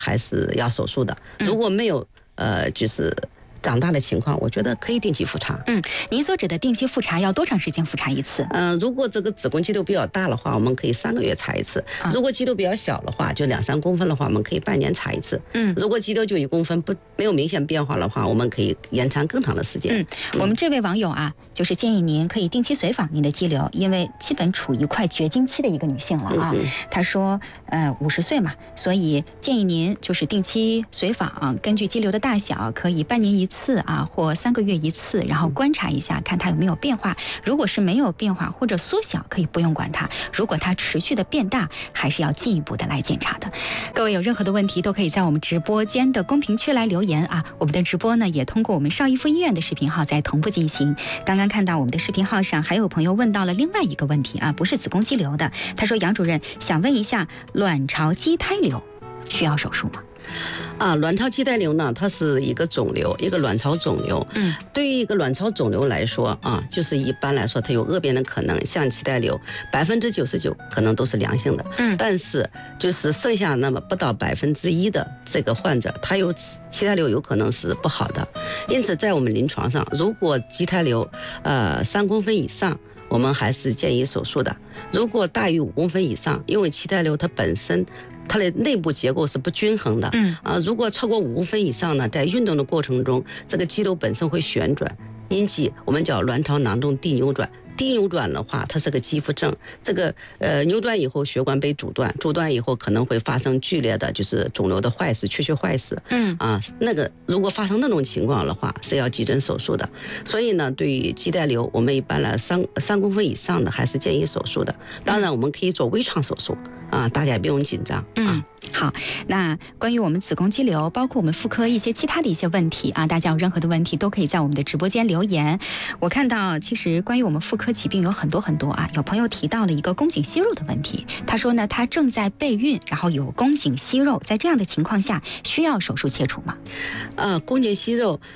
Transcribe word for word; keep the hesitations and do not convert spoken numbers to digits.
还是要手术的。如果没有呃就是长大的情况，我觉得可以定期复查。 嗯，您所指的定期复查要多长时间复查一次？ 嗯、呃，如果这个子宫肌瘤比较大的话，我们可以三个月查一次；啊、如果肌瘤比较小的话，就两三公分的话，我们可以半年查一次。嗯，如果肌瘤就一公分不没有明显变化的话，我们可以延长更长的时间。 嗯，我们这位网友啊，就是建议您可以定期随访您的肌瘤，因为基本处于快绝经期的一个女性了啊。嗯嗯她说，呃，五十岁嘛，所以建议您就是定期随访，根据肌瘤的大小，可以半年一次啊，或三个月一次，然后观察一下，看它有没有变化。如果是没有变化或者缩小，可以不用管它；如果它持续的变大，还是要进一步的来检查的。各位有任何的问题，都可以在我们直播间的公屏区来留言啊。我们的直播呢，也通过我们邵逸夫医院的视频号在同步进行。刚刚看到我们的视频号上还有朋友问到了另外一个问题啊，不是子宫肌瘤的。他说：“杨主任想问一下，卵巢畸胎瘤需要手术吗？” 啊，卵巢畸胎瘤呢，它是一个肿瘤，一个卵巢肿瘤。嗯，对于一个卵巢肿瘤来说啊，就是一般来说它有恶变的可能，像畸胎瘤，百分之九十九可能都是良性的。嗯，但是就是剩下那么不到百分之一的这个患者，他有畸胎瘤有可能是不好的。因此，在我们临床上，如果畸胎瘤呃三公分以上，我们还是建议手术的。如果大于五公分以上，因为畸胎瘤它本身它的内部结构是不均衡的，嗯啊，如果超过五公分以上呢，在运动的过程中，这个肌瘤本身会旋转，引起我们叫卵巢囊洞递扭转。低扭转的话，它是个肌肤症，这个呃扭转以后血管被阻断，阻断以后可能会发生剧烈的就是肿瘤的坏死、缺血坏死。嗯啊，那个如果发生那种情况的话，是要急诊手术的。所以呢，对于畸胎瘤，我们一般来三三公分以上的还是建议手术的。当然，我们可以做微创手术啊，大家也不用紧张。 嗯，好，那关于我们子宫肌瘤，包括我们妇科一些其他的一些问题啊，大家有任何的问题都可以在我们的直播间留言。我看到其实关于我们妇科疾病有很多很多啊，有朋友提到了一个宫颈息肉的问题，他说呢，他正在备孕，然后有宫颈息肉，在这样的情况下需要手术切除吗？ 呃，宫颈息肉